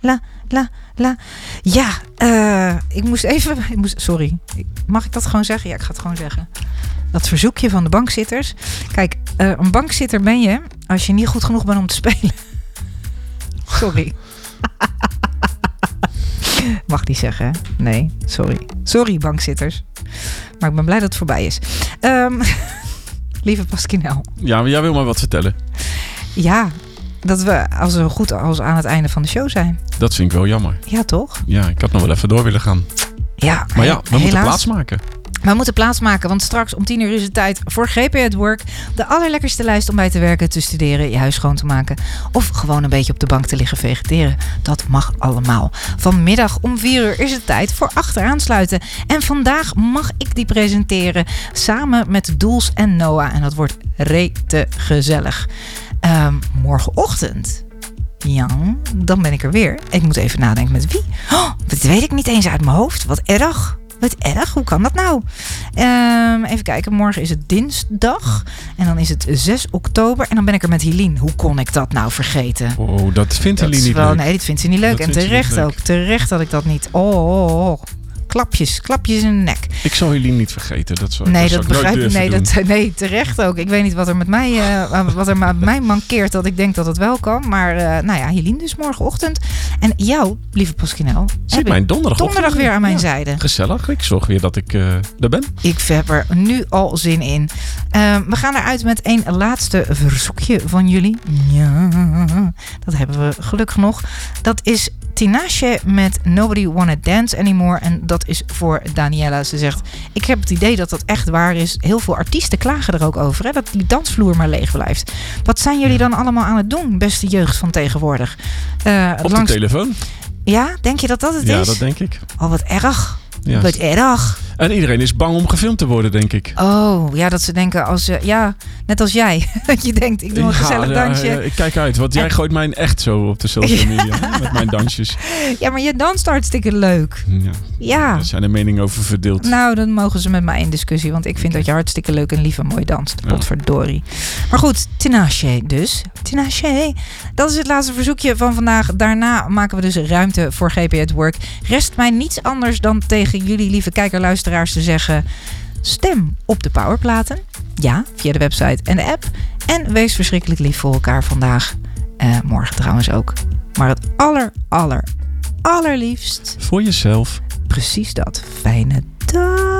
Ja, sorry. Mag ik dat gewoon zeggen? Ja, ik ga het gewoon zeggen. Dat verzoekje van de bankzitters. Kijk, een bankzitter ben je als je niet goed genoeg bent om te spelen. Sorry. Mag niet zeggen, hè? Nee, sorry. Sorry, bankzitters. Maar ik ben blij dat het voorbij is. Lieve Pasquinel. Ja, maar jij wil maar wat vertellen. Ja, dat we zo goed als aan het einde van de show zijn. Dat vind ik wel jammer. Ja, toch? Ja, ik had nog wel even door willen gaan. Ja, maar ja, we moeten plaatsmaken. We moeten plaatsmaken, want straks om 10:00 is het tijd voor GP at Work. De allerlekkerste lijst om bij te werken, te studeren, je huis schoon te maken. Of gewoon een beetje op de bank te liggen vegeteren. Dat mag allemaal. Vanmiddag om 4:00 is het tijd voor Achteraansluiten. En vandaag mag ik die presenteren samen met Doels en Noah. En dat wordt rete gezellig. Morgenochtend, ja, dan ben ik er weer. Ik moet even nadenken met wie. Dat weet ik niet eens uit mijn hoofd. Wat erg. Hoe kan dat nou? Even kijken, morgen is het dinsdag. En dan is het 6 oktober. En dan ben ik er met Helene. Hoe kon ik dat nou vergeten? Oh, dat vindt Helene niet leuk. Nee, dit vindt ze niet leuk. En terecht ook. Terecht dat ik dat niet... Oh. Klapjes in de nek. Ik zou Helene niet vergeten. Dat begrijp ik. Nee, terecht ook. Ik weet niet wat er met mij mankeert dat ik denk dat het wel kan. Maar Helene dus morgenochtend. En jou, lieve Pasquinel, zit mijn donderdag weer aan mijn zijde. Gezellig. Ik zorg weer dat ik er ben. Ik heb er nu al zin in. We gaan eruit met een laatste verzoekje van jullie. Ja, dat hebben we gelukkig nog. Dat is Tinashe met Nobody Wanna Dance Anymore. En dat is voor Daniela. Ze zegt, ik heb het idee dat dat echt waar is. Heel veel artiesten klagen er ook over. Hè, dat die dansvloer maar leeg blijft. Wat zijn jullie dan allemaal aan het doen, beste jeugd van tegenwoordig? Op de telefoon. Ja, denk je dat het is? Ja, dat denk ik. Oh, wat erg. Ja. Wat erg. En iedereen is bang om gefilmd te worden, denk ik. Oh, ja, dat ze denken net als jij. Dat je denkt, ik doe een gezellig dansje. Ik kijk uit, want jij gooit mij echt zo op de social media. Met mijn dansjes. Ja, maar je danst hartstikke leuk. Ja. Daar zijn er meningen over verdeeld. Nou, dan mogen ze met mij in discussie. Want ik vind dat je hartstikke leuk en lief en mooi danst. Potverdorie. Maar goed, Tinashe dus. Tinashe. Dat is het laatste verzoekje van vandaag. Daarna maken we dus ruimte voor GP at Work. Rest mij niets anders dan tegen jullie, lieve kijker-luisteraars, te zeggen: stem op de powerplaten. Ja, via de website en de app. En wees verschrikkelijk lief voor elkaar vandaag. Morgen trouwens ook. Maar het allerliefst voor jezelf. Precies dat. Fijne dag.